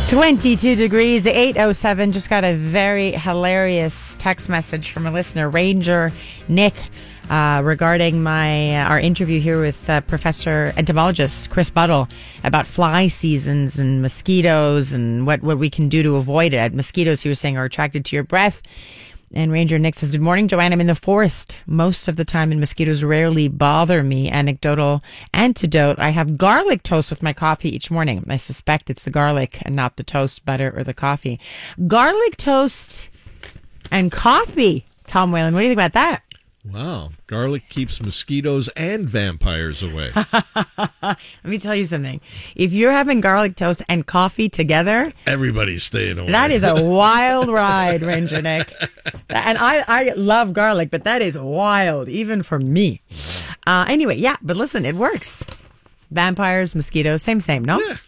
22 degrees, 8:07. Just got a very hilarious text message from a listener, Ranger Nick, regarding our interview here with Professor Entomologist Chris Buttle about fly seasons and mosquitoes and what we can do to avoid it. Mosquitoes, he was saying, are attracted to your breath. And Ranger Nick says, "Good morning, Joanne. I'm in the forest most of the time and mosquitoes rarely bother me. Anecdotal antidote. I have garlic toast with my coffee each morning. I suspect it's the garlic and not the toast, butter, or the coffee." Garlic toast and coffee. Tom Whalen, what do you think about that? Wow. Garlic keeps mosquitoes and vampires away. Let me tell you something. If you're having garlic toast and coffee together, everybody's staying away. That is a wild ride, Ranger Nick. And I love garlic, but that is wild, even for me. Anyway, yeah, but listen, it works. Vampires, mosquitoes, same, no? Yeah.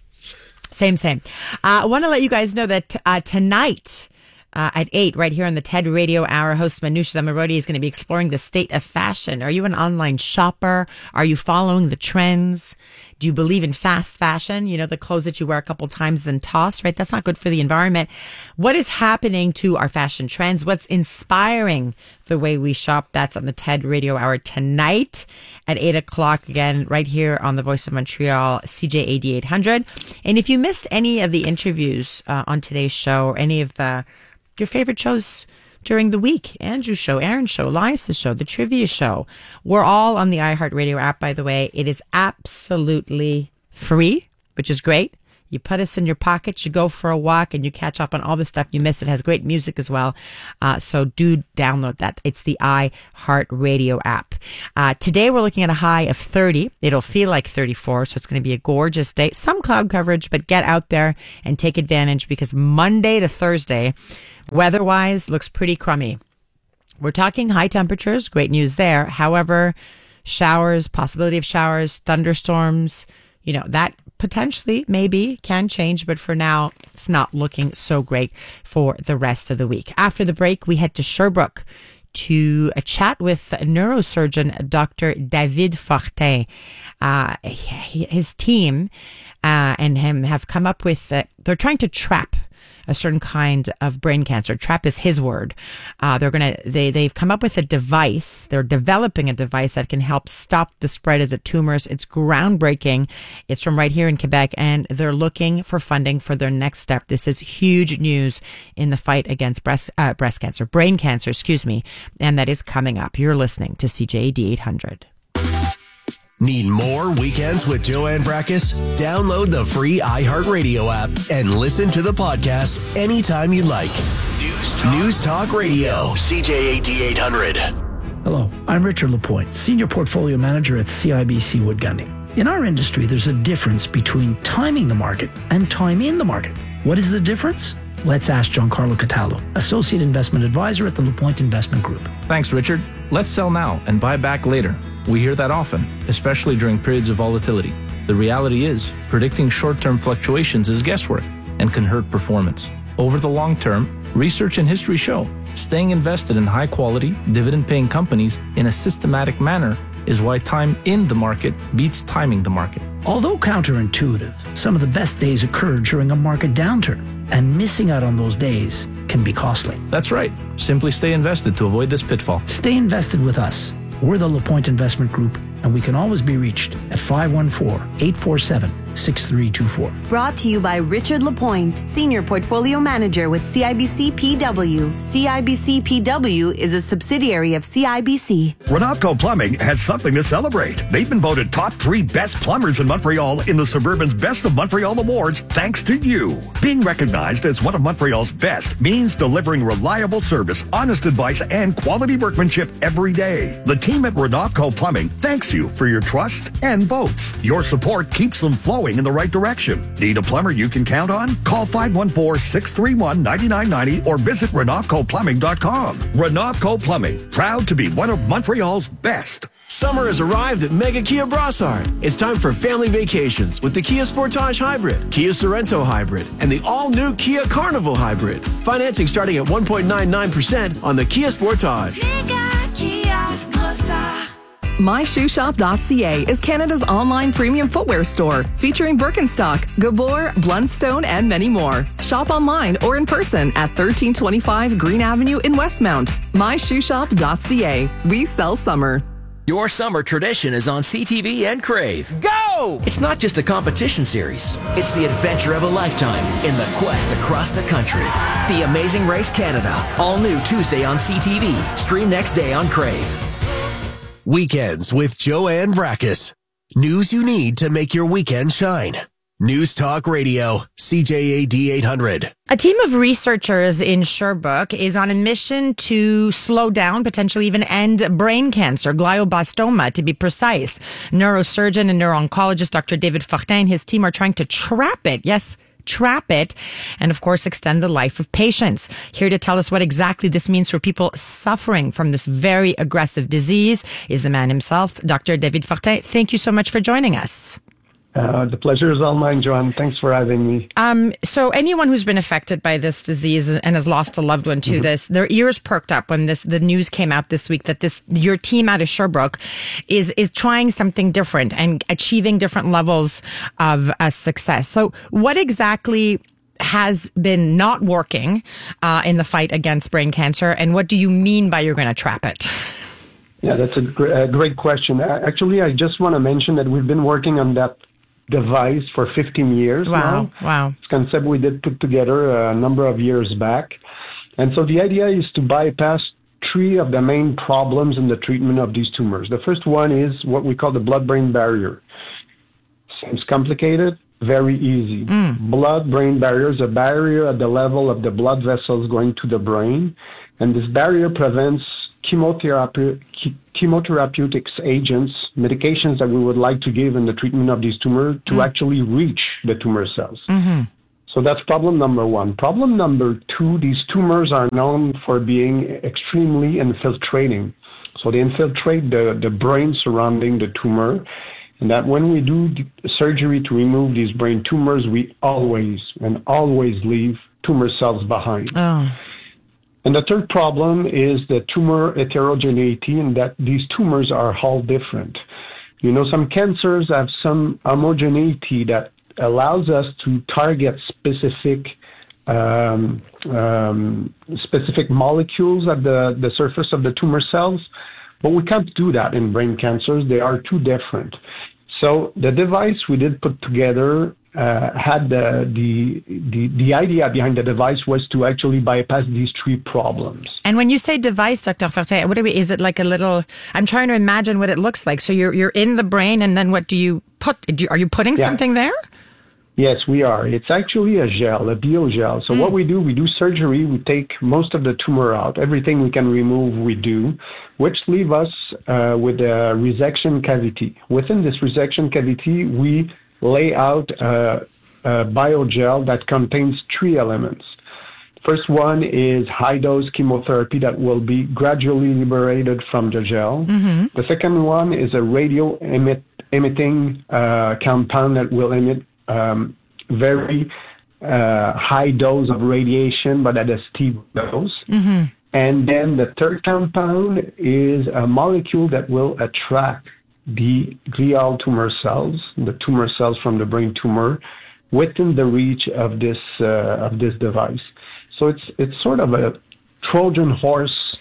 Same. I want to let you guys know that tonight, at 8, right here on the TED Radio Hour, host Manoush Zamarodi is going to be exploring the state of fashion. Are you an online shopper? Are you following the trends? Do you believe in fast fashion? You know, the clothes that you wear a couple times then toss, right? That's not good for the environment. What is happening to our fashion trends? What's inspiring the way we shop? That's on the TED Radio Hour tonight at 8 o'clock, again, right here on the Voice of Montreal, CJAD 800. And if you missed any of the interviews on today's show, or any of your favorite shows during the week, Andrew's show, Aaron's show, Elias's show, the trivia show, we're all on the iHeartRadio app, by the way. It is absolutely free, which is great. You put us in your pockets, you go for a walk, and you catch up on all the stuff you missed. It has great music as well. So do download that. It's the iHeartRadio app. Today we're looking at a high of 30. It'll feel like 34, so it's going to be a gorgeous day. Some cloud coverage, but get out there and take advantage, because Monday to Thursday, weather-wise, looks pretty crummy. We're talking high temperatures. Great news there. However, showers, possibility of showers, thunderstorms, that potentially, maybe, can change, but for now, it's not looking so great for the rest of the week. After the break, we head to Sherbrooke to a chat with neurosurgeon Dr. David Fortin. His team and him have come up with, they're trying to trap a certain kind of brain cancer. Trap is his word. They've come up with a device. They're developing a device that can help stop the spread of the tumors. It's groundbreaking. It's from right here in Quebec, and they're looking for funding for their next step. This is huge news in the fight against brain cancer, and that is coming up. You're listening to CJAD 800. Need more Weekends with Joanne Brakis? Download the free iHeartRadio app and listen to the podcast anytime you like. News Talk Radio, CJAD 800. Hello, I'm Richard Lapointe, Senior Portfolio Manager at CIBC Wood Gundy. In our industry, there's a difference between timing the market and time in the market. What is the difference? Let's ask Giancarlo Cataldo, Associate Investment Advisor at the Lapointe Investment Group. Thanks, Richard. Let's sell now and buy back later. We hear that often, especially during periods of volatility. The reality is, predicting short-term fluctuations is guesswork and can hurt performance. Over the long term, research and history show staying invested in high-quality, dividend-paying companies in a systematic manner is why time in the market beats timing the market. Although counterintuitive, some of the best days occur during a market downturn, and missing out on those days can be costly. That's right. Simply stay invested to avoid this pitfall. Stay invested with us. We're the Lapointe Investment Group, and we can always be reached at 514-847-6324. Brought to you by Richard Lapointe, Senior Portfolio Manager with CIBC PW. CIBC PW is a subsidiary of CIBC. Renatco Plumbing has something to celebrate. They've been voted top 3 best plumbers in Montreal in the Suburban's Best of Montreal Awards thanks to you. Being recognized as one of Montreal's best means delivering reliable service, honest advice, and quality workmanship every day. The team at Renatco Plumbing thanks you for your trust and votes. Your support keeps them flowing in the right direction. Need a plumber you can count on? Call 514-631-9990 or visit RenatcoPlumbing.com. Renatco Plumbing, proud to be one of Montreal's best. Summer has arrived at Mega Kia Brossard. It's time for family vacations with the Kia Sportage Hybrid, Kia Sorento Hybrid, and the all-new Kia Carnival Hybrid. Financing starting at 1.99% on the Kia Sportage. Mega Kia Brossard. MyShoeShop.ca is Canada's online premium footwear store, featuring Birkenstock, Gabor, Blundstone, and many more. Shop online or in person at 1325 Green Avenue in Westmount. MyShoeShop.ca. We sell summer. Your summer tradition is on CTV and Crave. Go! It's not just a competition series. It's the adventure of a lifetime in the quest across the country. The Amazing Race Canada. All new Tuesday on CTV. Stream next day on Crave. Weekends with Joanne Brakis. News you need to make your weekend shine. News Talk Radio, CJAD 800. A team of researchers in Sherbrooke is on a mission to slow down, potentially even end brain cancer, glioblastoma to be precise. Neurosurgeon and neuro-oncologist Dr. David Fortin and his team are trying to trap it. Yes, trap it, and of course extend the life of patients. Here to tell us what exactly this means for people suffering from this very aggressive disease is the man himself, Dr. David Fortin. Thank you so much for joining us. The pleasure is all mine, Joanne. Thanks for having me. So anyone who's been affected by this disease and has lost a loved one to this, their ears perked up when the news came out this week that your team out of Sherbrooke is trying something different and achieving different levels of success. So what exactly has been not working in the fight against brain cancer, and what do you mean by you're going to trap it? Yeah, that's a great question. Actually, I just want to mention that we've been working on that device for 15 years now. Wow. It's a concept we did put together a number of years back. And so the idea is to bypass three of the main problems in the treatment of these tumors. The first one is what we call the blood-brain barrier. Seems complicated, very easy. Blood-brain barrier is a barrier at the level of the blood vessels going to the brain. And this barrier prevents chemotherapeutics agents, medications that we would like to give in the treatment of these tumors to actually reach the tumor cells. So that's problem number one. Problem number two, these tumors are known for being extremely infiltrating. So they infiltrate the brain surrounding the tumor, and that when we do surgery to remove these brain tumors, we always leave tumor cells behind. And the third problem is the tumor heterogeneity, and that these tumors are all different. You know, some cancers have some homogeneity that allows us to target specific molecules at the surface of the tumor cells, but we can't do that in brain cancers. They are too different. So the device we did put together had the idea behind the device was to actually bypass these three problems. And when you say device, Dr. Fortin, is it like a little? I'm trying to imagine what it looks like. So you're in the brain, and then what do you put? Are you putting something there? Yes, we are. It's actually a gel, a biogel. So what we do surgery. We take most of the tumor out. Everything we can remove, we do, which leave us with a resection cavity. Within this resection cavity, we lay out a biogel that contains three elements. First one is high-dose chemotherapy that will be gradually liberated from the gel. The second one is a radio-emitting compound that will emit very high dose of radiation, but at a steep dose. And then the third compound is a molecule that will attract the glial tumor cells, the tumor cells from the brain tumor, within the reach of this device. So it's sort of a Trojan horse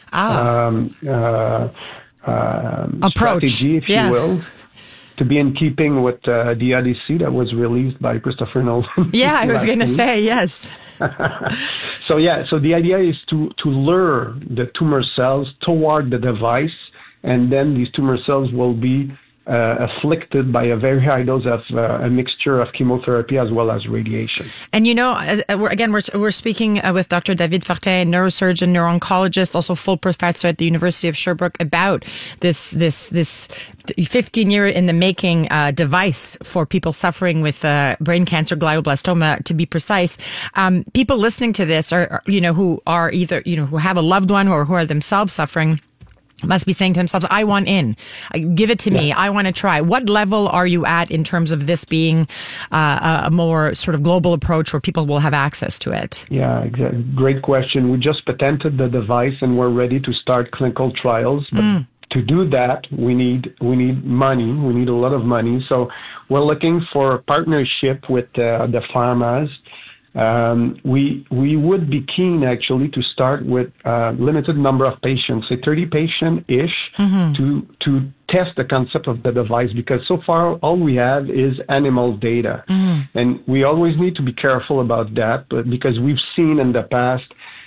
strategy, if you will, to be in keeping with the Odyssey that was released by Christopher Nolan. Yeah, I was going to say, yes. So the idea is to lure the tumor cells toward the device, and then these tumor cells will be afflicted by a very high dose of a mixture of chemotherapy as well as radiation. And we're speaking with Dr. David Fortin, neurosurgeon, neuro-oncologist, also full professor at the University of Sherbrooke, about this 15-year in the making device for people suffering with brain cancer, glioblastoma, to be precise. People listening to this are who are either who have a loved one or who are themselves suffering must be saying to themselves, I want in. Give it to me. I want to try. What level are you at in terms of this being a more sort of global approach where people will have access to it? Yeah, exactly. Great question. We just patented the device and we're ready to start clinical trials. But to do that, we need money. We need a lot of money. So we're looking for a partnership with the pharmas. We would be keen actually to start with a limited number of patients, say 30 patient-ish, to test the concept of the device, because so far all we have is animal data. And we always need to be careful about that, but because we've seen in the past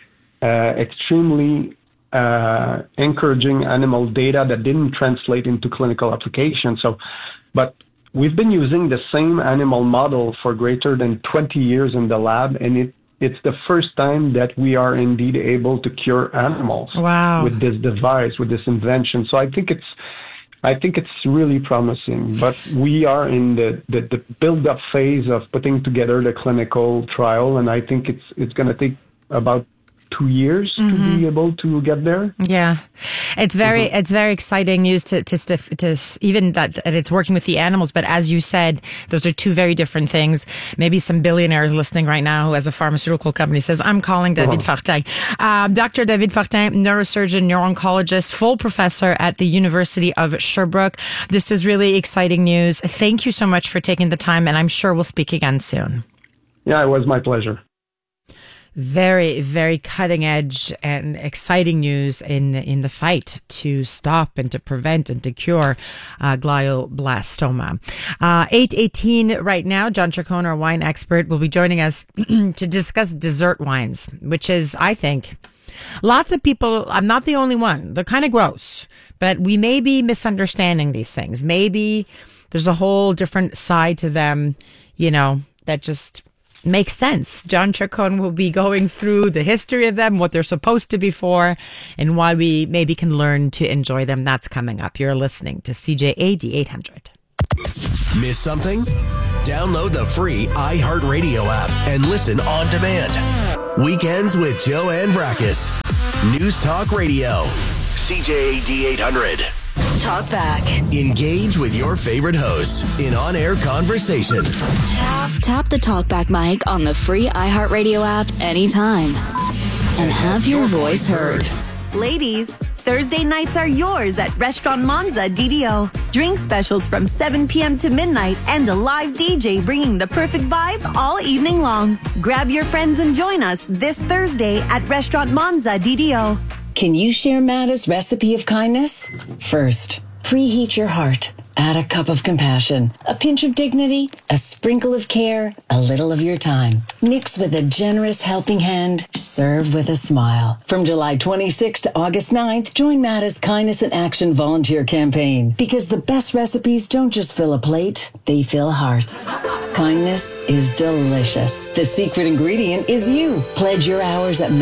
extremely encouraging animal data that didn't translate into clinical application. But we've been using the same animal model for greater than 20 years in the lab, and it's the first time that we are indeed able to cure animals with this device, with this invention. So I think it's really promising, but we are in the build-up phase of putting together the clinical trial, and I think it's going to take about 2 years to be able to get there. Yeah, it's very exciting news to even that it's working with the animals. But as you said, those are two very different things. Maybe some billionaires listening right now who has a pharmaceutical company says, "I'm calling David Fortin." Dr. David Fortin, neurosurgeon, neuro-oncologist, full professor at the University of Sherbrooke. This is really exciting news. Thank you so much for taking the time, and I'm sure we'll speak again soon. Yeah, it was my pleasure. Very, very cutting edge and exciting news in the fight to stop and to prevent and to cure glioblastoma. 8:18 right now. John Chacon, our wine expert, will be joining us to discuss dessert wines, which is, I think, lots of people, I'm not the only one, they're kind of gross, but we may be misunderstanding these things. Maybe there's a whole different side to them, that just makes sense. John Chacon will be going through the history of them, what they're supposed to be for, and why we maybe can learn to enjoy them. That's coming up. You're listening to CJAD 800. Miss something? Download the free iHeartRadio app and listen on demand. Weekends with Joanne Brackus. News Talk Radio. CJAD 800. Talk back. Engage with your favorite hosts in on-air conversation. Tap the Talkback mic on the free iHeartRadio app anytime and have your voice heard. Ladies, Thursday nights are yours at Restaurant Monza DDO. Drink specials from 7 p.m. to midnight and a live DJ bringing the perfect vibe all evening long. Grab your friends and join us this Thursday at Restaurant Monza DDO. Can you share Mada's recipe of kindness? First, preheat your heart. Add a cup of compassion, a pinch of dignity, a sprinkle of care, a little of your time. Mix with a generous helping hand. Serve with a smile. From July 26th to August 9th, join Mada's Kindness in Action volunteer campaign. Because the best recipes don't just fill a plate, they fill hearts. Kindness is delicious. The secret ingredient is you. Pledge your hours at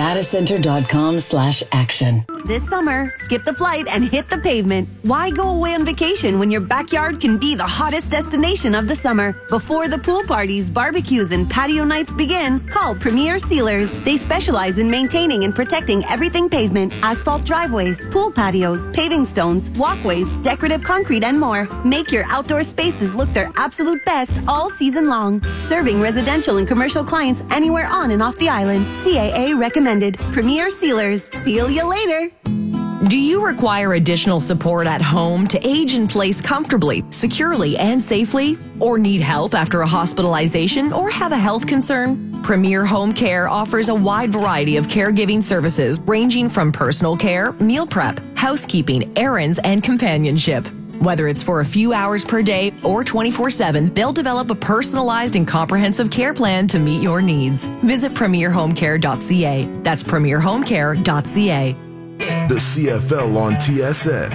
madacenter.com/action. This summer, skip the flight and hit the pavement. Why go away on vacation when your backyard can be the hottest destination of the summer? Before the pool parties, barbecues, and patio nights begin, call Premier Sealers. They specialize in maintaining and protecting everything pavement, asphalt driveways, pool patios, paving stones, walkways, decorative concrete, and more. Make your outdoor spaces look their absolute best all season long. Serving residential and commercial clients anywhere on and off the island. CAA recommended. Premier Sealers. Seal you later. Do you require additional support at home to age in place comfortably, securely, and safely? Or need help after a hospitalization or have a health concern? Premier Home Care offers a wide variety of caregiving services ranging from personal care, meal prep, housekeeping, errands, and companionship. Whether it's for a few hours per day or 24/7, they'll develop a personalized and comprehensive care plan to meet your needs. Visit premierhomecare.ca. That's premierhomecare.ca. The CFL on TSN.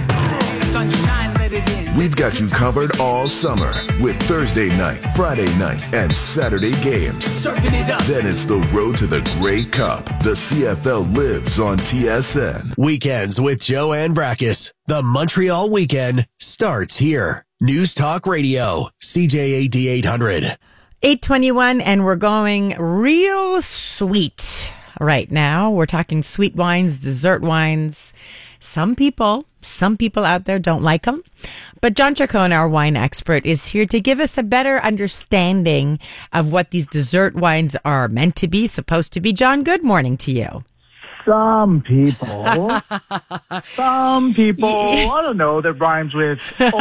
We've got you covered all summer with Thursday night, Friday night, and Saturday games. Then it's the road to the Grey Cup. The CFL lives on TSN. Weekends with Joanne Brackus. The Montreal weekend starts here. News Talk Radio, CJAD 800. 8:21, and we're going real sweet. Right now, we're talking sweet wines, dessert wines. Some people out there don't like them. But John Chacon, our wine expert, is here to give us a better understanding of what these dessert wines are meant to be, supposed to be. John, good morning to you. Some people, I don't know, that rhymes with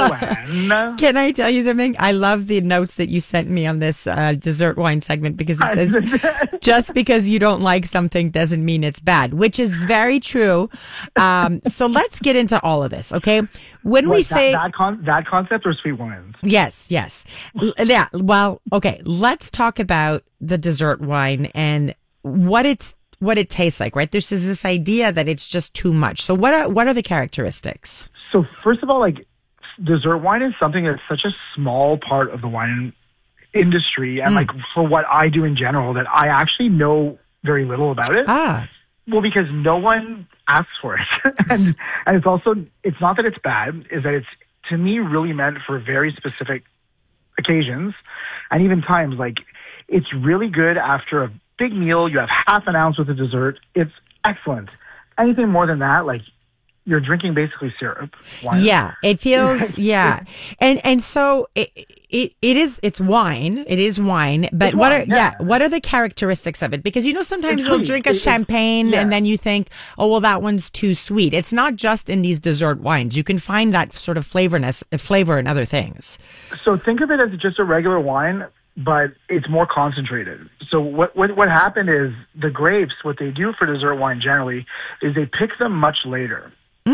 O-N. Can I tell you something? I love the notes that you sent me on this dessert wine segment because it says, just because you don't like something doesn't mean it's bad, which is very true. So let's get into all of this, okay? When we say... That concept or sweet wines? Yes. Yeah, well, okay, let's talk about the dessert wine and what it tastes like, right? There's this idea that it's just too much. So what are the characteristics? So first of all, like, dessert wine is something that's such a small part of the wine industry, and like for what I do in general, that I actually know very little about it. Well, because no one asks for it, and it's also, it's not that it's bad, is that it's, to me, really meant for very specific occasions and even times. Like, it's really good after a big meal. You have half an ounce with a dessert. It's excellent. Anything more than that, like, you're drinking basically syrup. Wine. Yeah, it feels, yeah. And so it's wine. It is wine. But what are the characteristics of it? Because, sometimes you'll drink a champagne and then you think, oh, well, that one's too sweet. It's not just in these dessert wines. You can find that sort of flavor in other things. So think of it as just a regular wine, but it's more concentrated. So what happened is the grapes, what they do for dessert wine generally is they pick them much later.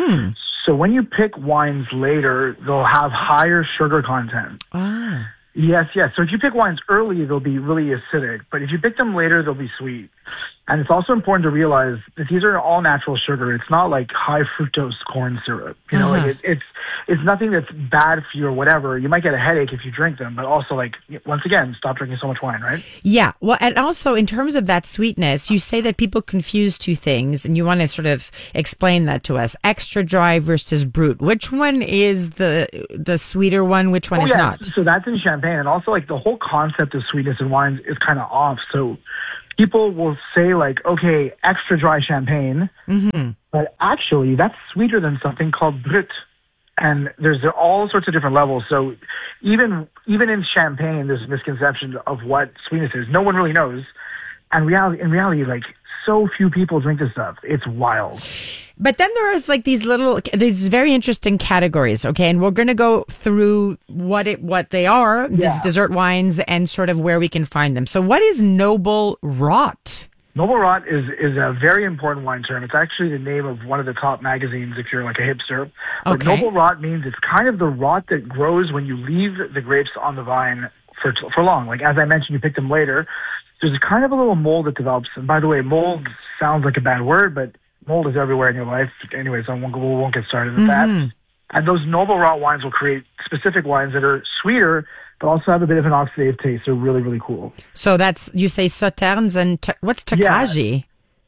So when you pick wines later, they'll have higher sugar content. Yes. So if you pick wines early, they'll be really acidic. But if you pick them later, they'll be sweet. And it's also important to realize that these are all natural sugar. It's not like high fructose corn syrup. Like it's nothing that's bad for you or whatever. You might get a headache if you drink them, but also, like, once again, stop drinking so much wine, right? Yeah. Well, and also in terms of that sweetness, you say that people confuse two things, and you want to sort of explain that to us. Extra dry versus brut. Which one is the sweeter one? Which one is not? So that's in champagne. And also, like, the whole concept of sweetness in wines is kind of off. So people will say, like, okay, extra dry champagne, but actually that's sweeter than something called brut. And there's all sorts of different levels. So even in champagne, there's a misconception of what sweetness is. No one really knows. And in reality, like, so few people drink this stuff. It's wild. But then there is like these very interesting categories, okay? And we're going to go through what they are, these dessert wines, and sort of where we can find them. So what is Noble Rot? Noble Rot is a very important wine term. It's actually the name of one of the top magazines if you're like a hipster. But Noble Rot means it's kind of the rot that grows when you leave the grapes on the vine for long. Like, as I mentioned, you pick them later. There's kind of a little mold that develops. And by the way, mold sounds like a bad word, but mold is everywhere in your life. Anyway, so we won't get started with that. And those Noble Rot wines will create specific wines that are sweeter, but also have a bit of an oxidative taste. They're really, really cool. So you say Sauternes and what's Tokaji?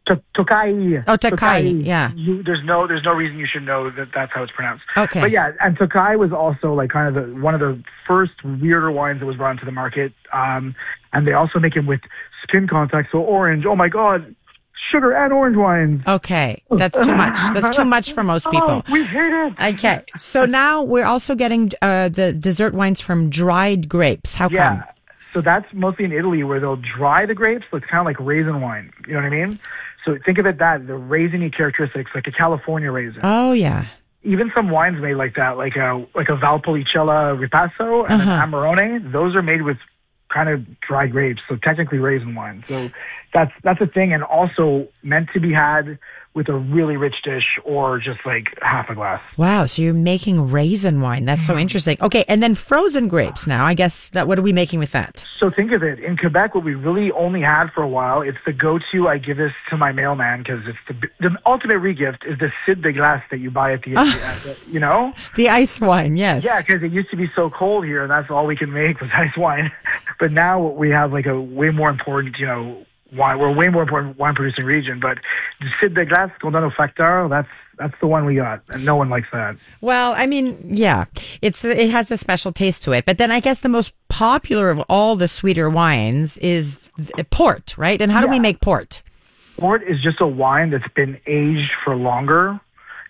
Tokai. Oh, Tokai, yeah. There's no reason you should know that that's how it's pronounced. Okay. But yeah, and Tokai was also like kind of one of the first weirder wines that was brought into the market. And they also make it with skin contact, so orange. Oh my God. Sugar and orange wines. Okay, that's too much. That's too much for most people. We hate it. Okay, so now we're also getting the dessert wines from dried grapes. How come? Yeah, so that's mostly in Italy where they'll dry the grapes. So it's kind of like raisin wine. You know what I mean? So think of it the raisiny characteristics, like a California raisin. Oh yeah. Even some wines made like that, like a Valpolicella Ripasso and an Amarone. Those are made with kind of dry grapes, so technically raisin wine. So that's a thing, and also meant to be had with a really rich dish or just like half a glass. Wow, so you're making raisin wine. That's so interesting. Okay, and then frozen grapes now. I guess what are we making with that? So think of it. In Quebec, what we really only had for a while, it's the go-to. I give this to my mailman because it's the ultimate regift is the Cid de Glace that you buy at the you know? The ice wine, yes. Yeah, because it used to be so cold here, and that's all we can make was ice wine. But now we have like a way more important, wine. We're a way more important wine producing region, but Cid de Glace qu'on donne au facteur, that's the one we got, and no one likes that. Well, I mean, yeah, it has a special taste to it. But then I guess the most popular of all the sweeter wines is port, right? And how do we make port? Port is just a wine that's been aged for longer.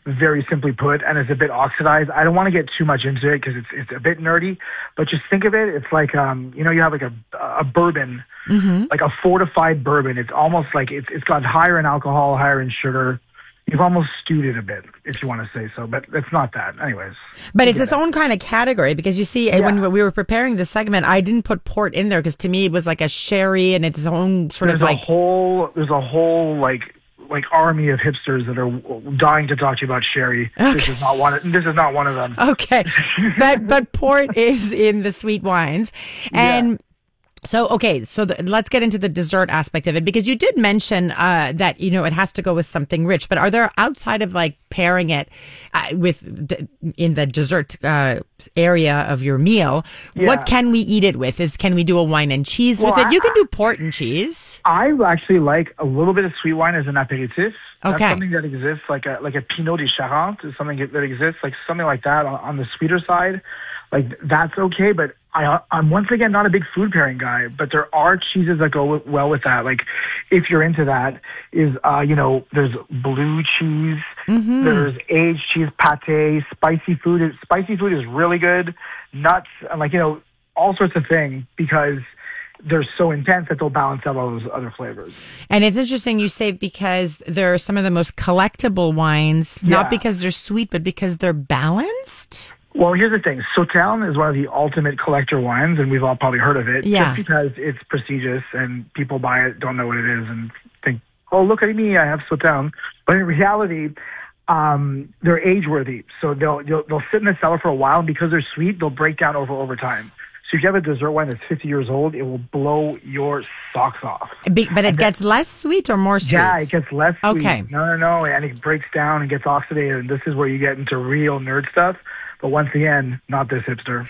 very simply put, and it's a bit oxidized. I don't want to get too much into it because it's a bit nerdy, but just think of it. It's like, you have like a bourbon, like a fortified bourbon. It's almost like it's got higher in alcohol, higher in sugar. You've almost stewed it a bit, if you want to say so, but it's not that. Anyways. But it's its own kind of category, because you see, when we were preparing this segment, I didn't put port in there because to me it was like a sherry and its own sort of like... There's a whole like army of hipsters that are dying to talk to you about sherry. Okay. This is not one of them. Okay. but port is in the sweet wines. And... So, okay, let's get into the dessert aspect of it, because you did mention that, it has to go with something rich. But are there, outside of like pairing it in the dessert area of your meal, what can we eat it with? Can we do a wine and cheese with it? You can do port and cheese. I actually like a little bit of sweet wine as an aperitif. Okay. That's something that exists, like a Pinot de Charente is something that exists, like something like that on the sweeter side. Like, that's okay, but I'm once again not a big food pairing guy, but there are cheeses that go well with that. Like, if you're into that, there's blue cheese, there's aged cheese, pate, spicy food. Spicy food is really good. Nuts, and all sorts of things, because they're so intense that they'll balance out all those other flavors. And it's interesting you say, because they're some of the most collectible wines, not because they're sweet, but because they're balanced. Well, here's the thing. Sauternes is one of the ultimate collector wines, and we've all probably heard of it. Yeah. Just because it's prestigious and people buy it, don't know what it is, and think, oh, look at me, I have Sauternes. But in reality, they're age-worthy. So they'll sit in the cellar for a while, and because they're sweet, they'll break down over time. So if you have a dessert wine that's 50 years old, it will blow your socks off. But it gets less sweet or more sweet? Yeah, it gets less sweet. Okay. No, and it breaks down and gets oxidated, and this is where you get into real nerd stuff. But once again, not this hipster.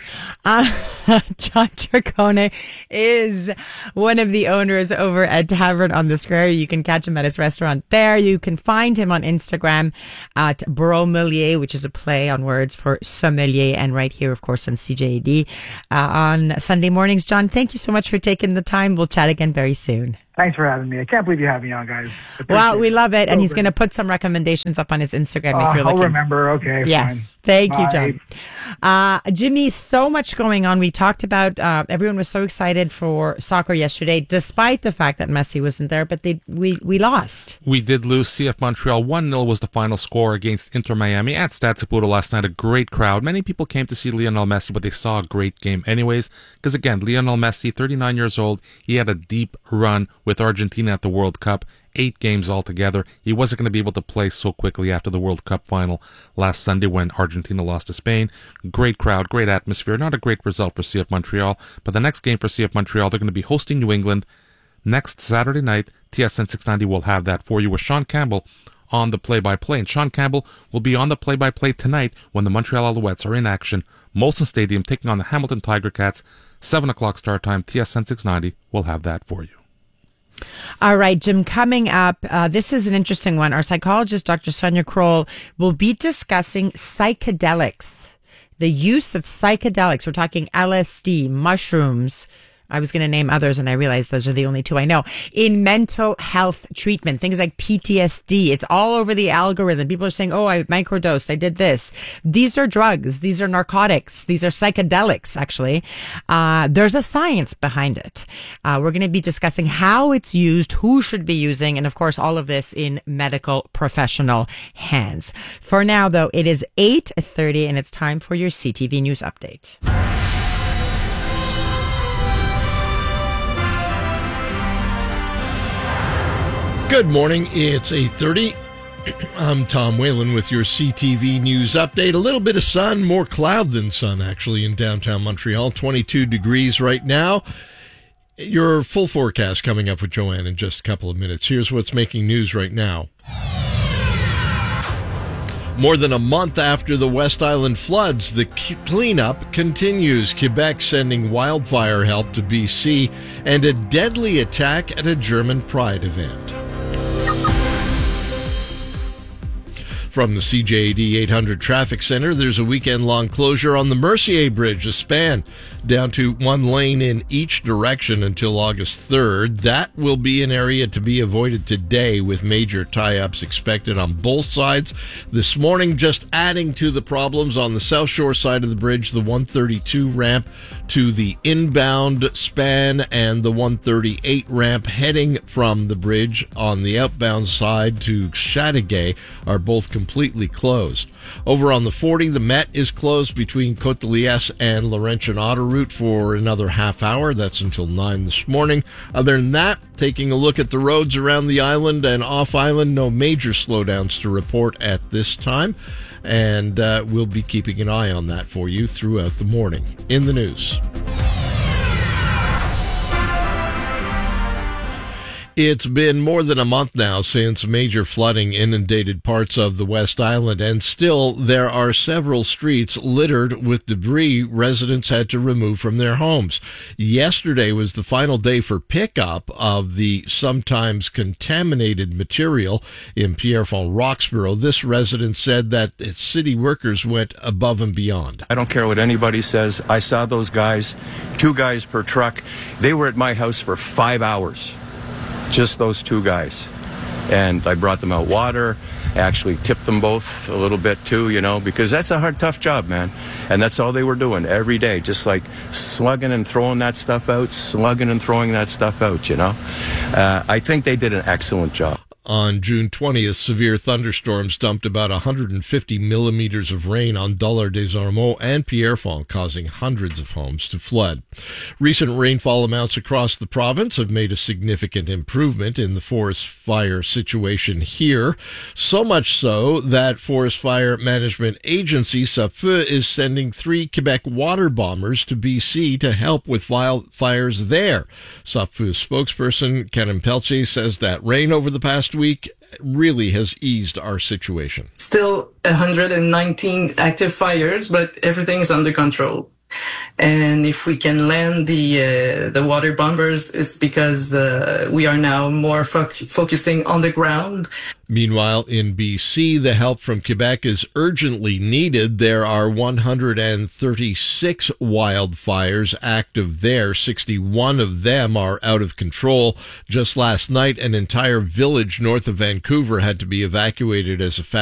John Tricone is one of the owners over at Tavern on the Square. You can catch him at his restaurant there. You can find him on Instagram at Bromelier, which is a play on words for sommelier, and right here, of course, on CJAD on Sunday mornings. John, thank you so much for taking the time. We'll chat again very soon. Thanks for having me. I can't believe you had me on, guys. Well, we love it. And he's going to put some recommendations up on his Instagram if you're looking. I'll remember. Okay. Yes. Fine. Thank you, John. Jimmy, so much going on. We talked about everyone was so excited for soccer yesterday, despite the fact that Messi wasn't there, but we lost. We did lose. CF Montreal 1-0 was the final score against Inter Miami at Stade Saputo last night. A great crowd. Many people came to see Lionel Messi, but they saw a great game anyways. Because again, Lionel Messi, 39 years old, he had a deep run with Argentina at the World Cup. 8 games altogether. He wasn't going to be able to play so quickly after the World Cup final last Sunday when Argentina lost to Spain. Great crowd, great atmosphere. Not a great result for CF Montreal, but the next game for CF Montreal, they're going to be hosting New England next Saturday night. TSN 690 will have that for you with Sean Campbell on the play-by-play. And Sean Campbell will be on the play-by-play tonight when the Montreal Alouettes are in action. Molson Stadium taking on the Hamilton Tiger Cats. 7 o'clock start time. TSN 690 will have that for you. All right, Jim, coming up, this is an interesting one. Our psychologist, Dr. Sonia Kroll, will be discussing psychedelics, the use of psychedelics. We're talking LSD, mushrooms. I was going to name others, and I realized those are the only 2 I know. In mental health treatment, things like PTSD, it's all over the algorithm. People are saying, oh, I microdosed, I did this. These are drugs. These are narcotics. These are psychedelics, actually. There's a science behind it. We're going to be discussing how it's used, who should be using, and of course, all of this in medical professional hands. For now, though, it is 8:30, and it's time for your CTV News Update. Good morning. It's 8:30. I'm Tom Whalen with your CTV News Update. A little bit of sun, more cloud than sun, actually, in downtown Montreal. 22 degrees right now. Your full forecast coming up with Joanne in just a couple of minutes. Here's what's making news right now. More than a month after the West Island floods, the cleanup continues. Quebec sending wildfire help to BC and a deadly attack at a German Pride event. From the CJAD 800 Traffic Center, there's a weekend-long closure on the Mercier Bridge, a span down to 1 lane in each direction until August 3rd. That will be an area to be avoided today, with major tie-ups expected on both sides. This morning, just adding to the problems on the South Shore side of the bridge, the 132 ramp to the inbound span and the 138 ramp heading from the bridge on the outbound side to Chateauguay are both completely closed. Over on the 40, the Met is closed between Côte de Liesse and Laurentian Autoroute for another half hour. That's until 9 this morning. Other than that, taking a look at the roads around the island and off island, no major slowdowns to report at this time. And we'll be keeping an eye on that for you throughout the morning. In the news. It's been more than a month now since major flooding inundated parts of the West Island, and still there are several streets littered with debris residents had to remove from their homes. Yesterday was the final day for pickup of the sometimes contaminated material in Pierrefonds, Roxborough. This resident said that city workers went above and beyond. I don't care what anybody says. I saw those guys, 2 guys per truck. They were at my house for 5 hours. Just those 2 guys. And I brought them out water, actually tipped them both a little bit too, because that's a hard, tough job, man. And that's all they were doing every day, just like slugging and throwing that stuff out, I think they did an excellent job. On June 20th, severe thunderstorms dumped about 150 millimeters of rain on Dollard-des-Ormeaux and Pierrefonds, causing hundreds of homes to flood. Recent rainfall amounts across the province have made a significant improvement in the forest fire situation here, so much so that Forest Fire Management Agency, SAPFEU, is sending 3 Quebec water bombers to BC to help with wildfires there. SAPFEU spokesperson Karen Pelletier says that rain over the past week really has eased our situation. Still 119 active fires, but everything is under control. And if we can land the water bombers, it's because we are now more focusing on the ground. Meanwhile, in BC, the help from Quebec is urgently needed. There are 136 wildfires active there. 61 of them are out of control. Just last night, an entire village north of Vancouver had to be evacuated as a